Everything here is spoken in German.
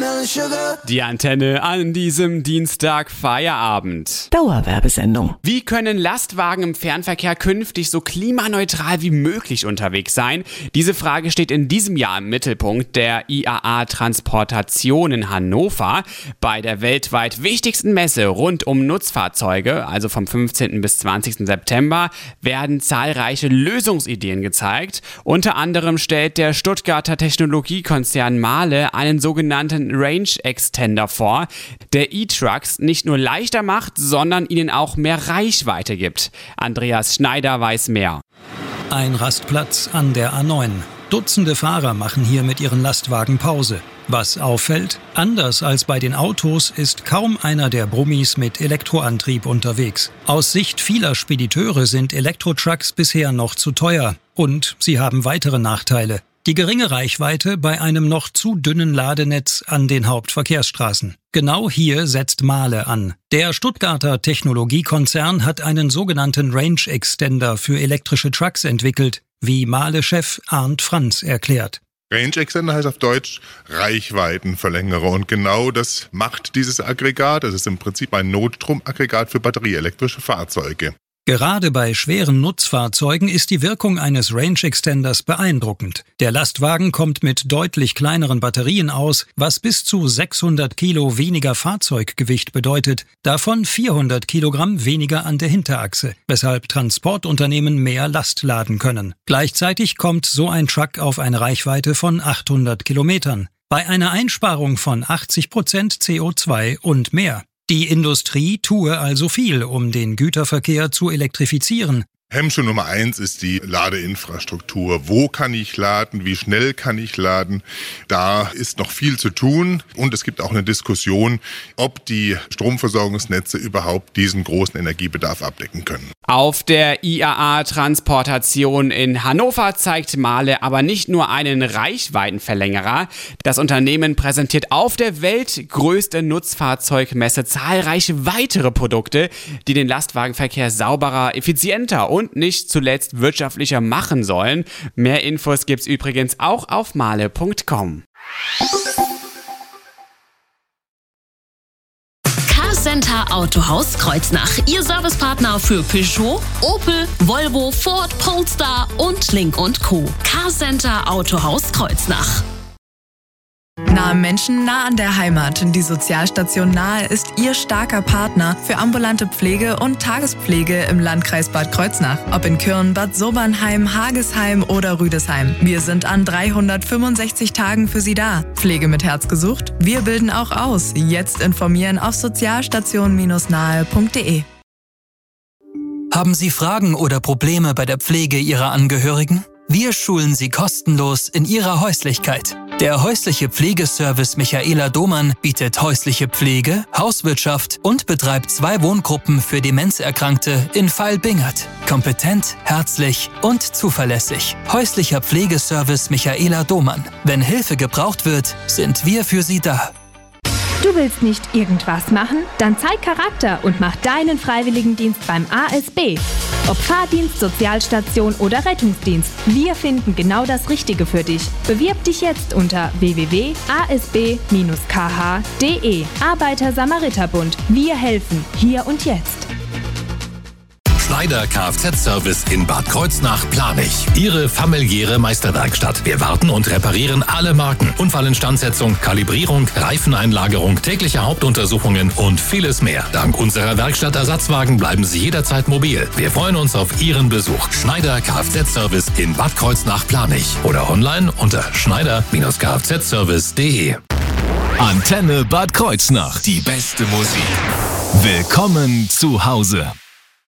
Die Antenne an diesem Dienstag Feierabend. Dauerwerbesendung. Wie können Lastwagen im Fernverkehr künftig so klimaneutral wie möglich unterwegs sein? Diese Frage steht in diesem Jahr im Mittelpunkt der IAA Transportation in Hannover. Bei der weltweit wichtigsten Messe rund um Nutzfahrzeuge, also vom 15. bis 20. September, werden zahlreiche Lösungsideen gezeigt. Unter anderem stellt der Stuttgarter Technologiekonzern Mahle einen sogenannten Range Extender vor, der E-Trucks nicht nur leichter macht, sondern ihnen auch mehr Reichweite gibt. Andreas Schneider weiß mehr. Ein Rastplatz an der A9. Dutzende Fahrer machen hier mit ihren Lastwagen Pause. Was auffällt? Anders als bei den Autos ist kaum einer der Brummis mit Elektroantrieb unterwegs. Aus Sicht vieler Spediteure sind Elektrotrucks bisher noch zu teuer. Und sie haben weitere Nachteile. Die geringe Reichweite bei einem noch zu dünnen Ladenetz an den Hauptverkehrsstraßen. Genau hier setzt Mahle an. Der Stuttgarter Technologiekonzern hat einen sogenannten Range Extender für elektrische Trucks entwickelt, wie Mahle-Chef Arndt Franz erklärt. Range Extender heißt auf Deutsch Reichweitenverlängerer und genau das macht dieses Aggregat. Es ist im Prinzip ein Notstromaggregat für batterieelektrische Fahrzeuge. Gerade bei schweren Nutzfahrzeugen ist die Wirkung eines Range Extenders beeindruckend. Der Lastwagen kommt mit deutlich kleineren Batterien aus, was bis zu 600 Kilo weniger Fahrzeuggewicht bedeutet, davon 400 Kilogramm weniger an der Hinterachse, weshalb Transportunternehmen mehr Last laden können. Gleichzeitig kommt so ein Truck auf eine Reichweite von 800 Kilometern, bei einer Einsparung von 80% CO2 und mehr. Die Industrie tue also viel, um den Güterverkehr zu elektrifizieren. Hemmschuh Nummer 1 ist die Ladeinfrastruktur. Wo kann ich laden? Wie schnell kann ich laden? Da ist noch viel zu tun und es gibt auch eine Diskussion, ob die Stromversorgungsnetze überhaupt diesen großen Energiebedarf abdecken können. Auf der IAA Transportation in Hannover zeigt Mahle aber nicht nur einen Reichweitenverlängerer. Das Unternehmen präsentiert auf der weltgrößte Nutzfahrzeugmesse zahlreiche weitere Produkte, die den Lastwagenverkehr sauberer, effizienter und nicht zuletzt wirtschaftlicher machen sollen. Mehr Infos gibt's übrigens auch auf mahle.com. Carcenter Autohaus Kreuznach. Ihr Servicepartner für Peugeot, Opel, Volvo, Ford, Polestar und Link & Co. Carcenter Autohaus Kreuznach. Nah am Menschen, nah an der Heimat. Die Sozialstation Nahe ist Ihr starker Partner für ambulante Pflege und Tagespflege im Landkreis Bad Kreuznach. Ob in Kürn, Bad Sobernheim, Hagesheim oder Rüdesheim. Wir sind an 365 Tagen für Sie da. Pflege mit Herz gesucht? Wir bilden auch aus. Jetzt informieren auf sozialstation-nahe.de. Haben Sie Fragen oder Probleme bei der Pflege Ihrer Angehörigen? Wir schulen Sie kostenlos in Ihrer Häuslichkeit. Der häusliche Pflegeservice Michaela Domann bietet häusliche Pflege, Hauswirtschaft und betreibt 2 Wohngruppen für Demenzerkrankte in Vailbingert. Kompetent, herzlich und zuverlässig. Häuslicher Pflegeservice Michaela Domann. Wenn Hilfe gebraucht wird, sind wir für Sie da. Du willst nicht irgendwas machen? Dann zeig Charakter und mach deinen Freiwilligendienst beim ASB. Ob Fahrdienst, Sozialstation oder Rettungsdienst, wir finden genau das Richtige für dich. Bewirb dich jetzt unter www.asb-kh.de. Arbeiter-Samariter-Bund. Wir helfen hier und jetzt. Schneider Kfz-Service in Bad Kreuznach-Planich. Ihre familiäre Meisterwerkstatt. Wir warten und reparieren alle Marken. Unfallinstandsetzung, Kalibrierung, Reifeneinlagerung, tägliche Hauptuntersuchungen und vieles mehr. Dank unserer Werkstattersatzwagen bleiben Sie jederzeit mobil. Wir freuen uns auf Ihren Besuch. Schneider Kfz-Service in Bad Kreuznach-Planich. Oder online unter schneider-kfzservice.de. Antenne Bad Kreuznach. Die beste Musik. Willkommen zu Hause.